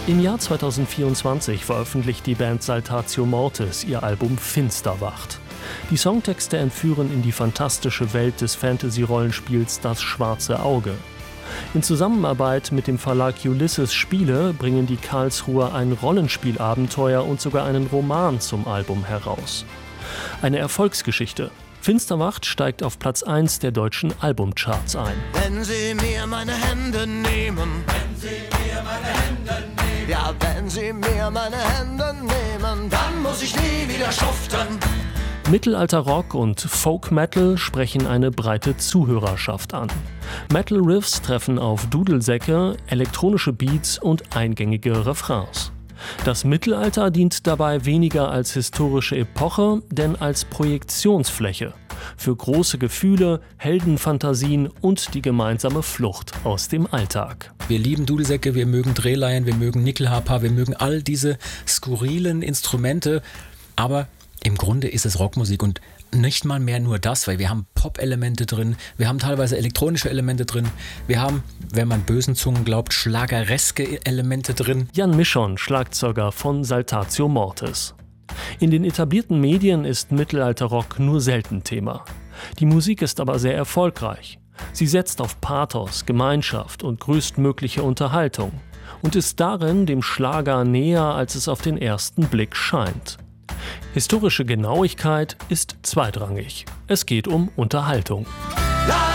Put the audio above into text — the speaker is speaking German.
Im Jahr 2024 veröffentlicht die Band Saltatio Mortis ihr Album Finsterwacht. Die Songtexte entführen in die fantastische Welt des Fantasy-Rollenspiels Das Schwarze Auge. In Zusammenarbeit mit dem Verlag Ulysses Spiele bringen die Karlsruher ein Rollenspielabenteuer und sogar einen Roman zum Album heraus. Eine Erfolgsgeschichte. Finsterwacht steigt auf Platz 1 der deutschen Albumcharts ein. Wenn Sie mir meine Hände nehmen, wenn Sie mir meine Hände nehmen, ja, wenn Sie mir meine Hände nehmen, dann muss ich nie wieder schuften. Mittelalter-Rock und Folk-Metal sprechen eine breite Zuhörerschaft an. Metal-Riffs treffen auf Dudelsäcke, elektronische Beats und eingängige Refrains. Das Mittelalter dient dabei weniger als historische Epoche, denn als Projektionsfläche für große Gefühle, Heldenfantasien und die gemeinsame Flucht aus dem Alltag. Wir lieben Dudelsäcke, wir mögen Drehleien, wir mögen Nickelharper, wir mögen all diese skurrilen Instrumente, aber im Grunde ist es Rockmusik und nicht mal mehr nur das, weil wir haben Pop-Elemente drin, wir haben teilweise elektronische Elemente drin, wir haben, wenn man bösen Zungen glaubt, schlagereske Elemente drin. Jan Mischon, Schlagzeuger von Saltatio Mortis. In den etablierten Medien ist Mittelalterrock nur selten Thema. Die Musik ist aber sehr erfolgreich. Sie setzt auf Pathos, Gemeinschaft und größtmögliche Unterhaltung und ist darin dem Schlager näher, als es auf den ersten Blick scheint. Historische Genauigkeit ist zweitrangig. Es geht um Unterhaltung.